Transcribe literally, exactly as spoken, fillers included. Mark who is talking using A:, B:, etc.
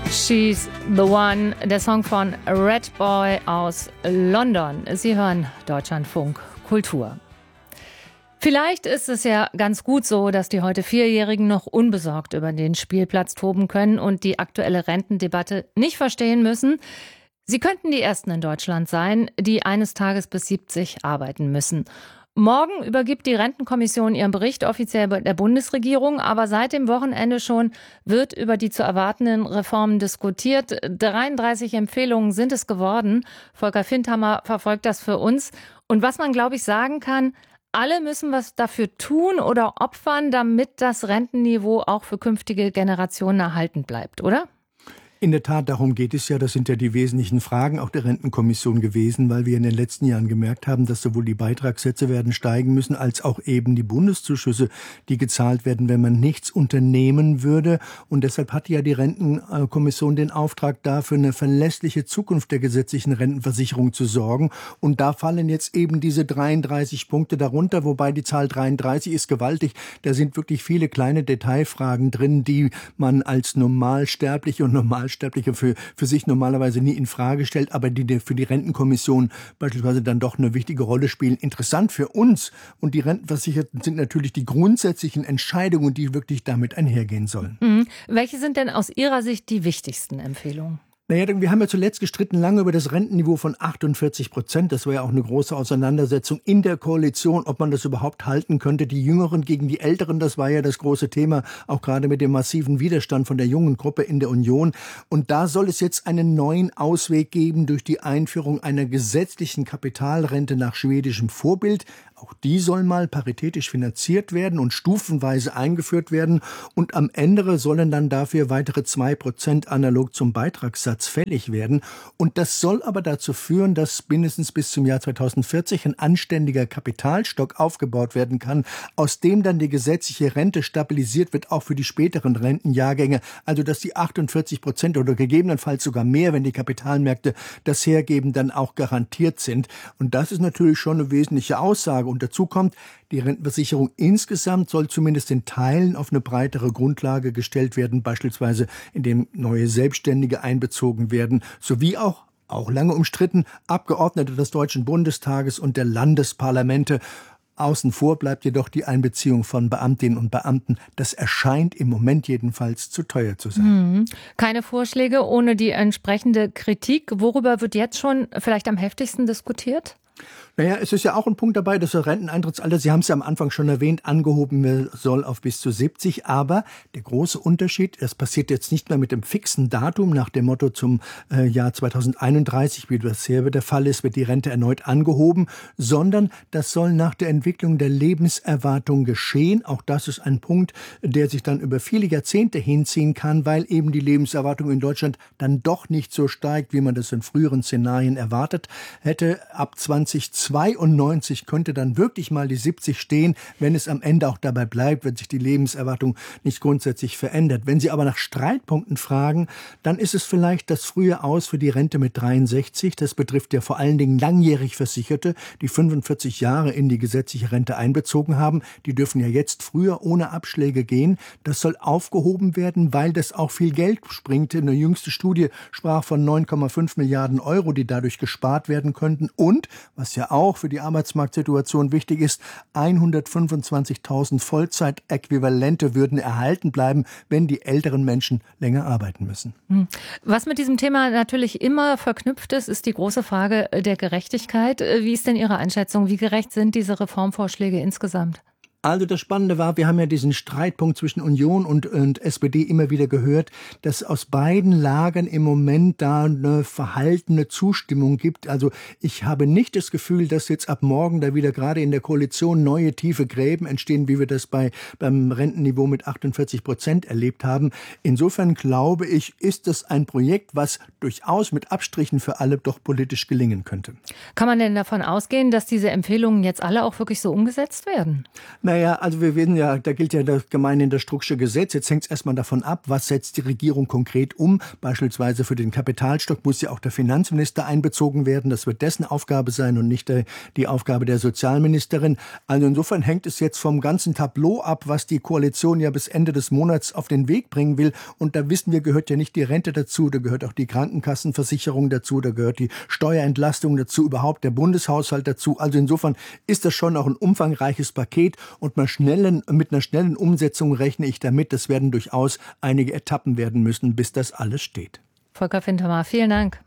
A: She's the One, der Song von Red Boy aus London. Sie hören Deutschlandfunk Kultur. Vielleicht ist es ja ganz gut so, dass die heute Vierjährigen noch unbesorgt über den Spielplatz toben können und die aktuelle Rentendebatte nicht verstehen müssen. Sie könnten die Ersten in Deutschland sein, die eines Tages bis siebzig arbeiten müssen. Morgen übergibt die Rentenkommission ihren Bericht offiziell der Bundesregierung, aber seit dem Wochenende schon wird über die zu erwartenden Reformen diskutiert. dreiunddreißig Empfehlungen sind es geworden. Volker Findhammer verfolgt das für uns. Und was man, glaube ich, sagen kann, alle müssen was dafür tun oder opfern, damit das Rentenniveau auch für künftige Generationen erhalten bleibt, oder?
B: In der Tat, darum geht es ja. Das sind ja die wesentlichen Fragen auch der Rentenkommission gewesen, weil wir in den letzten Jahren gemerkt haben, dass sowohl die Beitragssätze werden steigen müssen, als auch eben die Bundeszuschüsse, die gezahlt werden, wenn man nichts unternehmen würde. Und deshalb hat ja die Rentenkommission den Auftrag, dafür eine verlässliche Zukunft der gesetzlichen Rentenversicherung zu sorgen. Und da fallen jetzt eben diese dreiunddreißig Punkte darunter, wobei die Zahl dreiunddreißig ist gewaltig. Da sind wirklich viele kleine Detailfragen drin, die man als Normalsterbliche und Normal Normalsterbliche für, für sich normalerweise nie in Frage stellt, aber die für die Rentenkommission beispielsweise dann doch eine wichtige Rolle spielen. Interessant für uns und die Rentenversicherten sind natürlich die grundsätzlichen Entscheidungen, die wirklich damit einhergehen sollen.
A: Mhm. Welche sind denn aus Ihrer Sicht die wichtigsten Empfehlungen?
B: Naja, wir haben ja zuletzt gestritten lange über das Rentenniveau von achtundvierzig Prozent. Das war ja auch eine große Auseinandersetzung in der Koalition, ob man das überhaupt halten könnte. Die Jüngeren gegen die Älteren, das war ja das große Thema, auch gerade mit dem massiven Widerstand von der jungen Gruppe in der Union. Und da soll es jetzt einen neuen Ausweg geben durch die Einführung einer gesetzlichen Kapitalrente nach schwedischem Vorbild. Auch die soll mal paritätisch finanziert werden und stufenweise eingeführt werden. Und am Ende sollen dann dafür weitere zwei Prozent analog zum Beitragssatz fällig werden. Und das soll aber dazu führen, dass mindestens bis zum Jahr zweitausendvierzig ein anständiger Kapitalstock aufgebaut werden kann, aus dem dann die gesetzliche Rente stabilisiert wird, auch für die späteren Rentenjahrgänge. Also dass die achtundvierzig Prozent oder gegebenenfalls sogar mehr, wenn die Kapitalmärkte das hergeben, dann auch garantiert sind. Und das ist natürlich schon eine wesentliche Aussage. Und dazu kommt, die Rentenversicherung insgesamt soll zumindest in Teilen auf eine breitere Grundlage gestellt werden, beispielsweise indem neue Selbstständige einbezogen werden, sowie auch, auch lange umstritten, Abgeordnete des Deutschen Bundestages und der Landesparlamente. Außen vor bleibt jedoch die Einbeziehung von Beamtinnen und Beamten. Das erscheint im Moment jedenfalls zu teuer zu sein.
A: Mhm. Keine Vorschläge ohne die entsprechende Kritik. Worüber wird jetzt schon vielleicht am heftigsten diskutiert?
B: Naja, es ist ja auch ein Punkt dabei, dass das Renteneintrittsalter, Sie haben es ja am Anfang schon erwähnt, angehoben werden soll auf bis zu siebzig. Aber der große Unterschied, das passiert jetzt nicht mehr mit dem fixen Datum nach dem Motto zum äh, Jahr zweitausendeinunddreißig, wie das hier der Fall ist, wird die Rente erneut angehoben, sondern das soll nach der Entwicklung der Lebenserwartung geschehen. Auch das ist ein Punkt, der sich dann über viele Jahrzehnte hinziehen kann, weil eben die Lebenserwartung in Deutschland dann doch nicht so steigt, wie man das in früheren Szenarien erwartet hätte. Ab zweitausendzweiundneunzig könnte dann wirklich mal die siebzig stehen, wenn es am Ende auch dabei bleibt, wenn sich die Lebenserwartung nicht grundsätzlich verändert. Wenn Sie aber nach Streitpunkten fragen, dann ist es vielleicht das frühe Aus für die Rente mit dreiundsechzig. Das betrifft ja vor allen Dingen langjährig Versicherte, die fünfundvierzig Jahre in die gesetzliche Rente einbezogen haben. Die dürfen ja jetzt früher ohne Abschläge gehen. Das soll aufgehoben werden, weil das auch viel Geld springt. Eine jüngste Studie sprach von neun Komma fünf Milliarden Euro, die dadurch gespart werden könnten. Und, was ja auch für die Arbeitsmarktsituation wichtig ist, hundertfünfundzwanzigtausend Vollzeitäquivalente würden erhalten bleiben, wenn die älteren Menschen länger arbeiten müssen.
A: Was mit diesem Thema natürlich immer verknüpft ist, ist die große Frage der Gerechtigkeit. Wie ist denn Ihre Einschätzung? Wie gerecht sind diese Reformvorschläge insgesamt?
B: Also das Spannende war, wir haben ja diesen Streitpunkt zwischen Union und, und S P D immer wieder gehört, dass aus beiden Lagern im Moment da eine verhaltene Zustimmung gibt. Also ich habe nicht das Gefühl, dass jetzt ab morgen da wieder gerade in der Koalition neue tiefe Gräben entstehen, wie wir das bei beim Rentenniveau mit achtundvierzig Prozent erlebt haben. Insofern glaube ich, ist das ein Projekt, was durchaus mit Abstrichen für alle doch politisch gelingen könnte.
A: Kann man denn davon ausgehen, dass diese Empfehlungen jetzt alle auch wirklich so umgesetzt werden?
B: Naja, also wir wissen ja, da gilt ja das gemeinhin das Strucksche Gesetz. Jetzt hängt es erstmal davon ab, was setzt die Regierung konkret um. Beispielsweise für den Kapitalstock muss ja auch der Finanzminister einbezogen werden. Das wird dessen Aufgabe sein und nicht der, die Aufgabe der Sozialministerin. Also insofern hängt es jetzt vom ganzen Tableau ab, was die Koalition ja bis Ende des Monats auf den Weg bringen will. Und da wissen wir, gehört ja nicht die Rente dazu, da gehört auch die Krankenkassenversicherung dazu, da gehört die Steuerentlastung dazu, überhaupt der Bundeshaushalt dazu. Also insofern ist das schon auch ein umfangreiches Paket. Und mit, schnellen, mit einer schnellen Umsetzung rechne ich damit, es werden durchaus einige Etappen werden müssen, bis das alles steht.
A: Volker Fintermar, vielen Dank.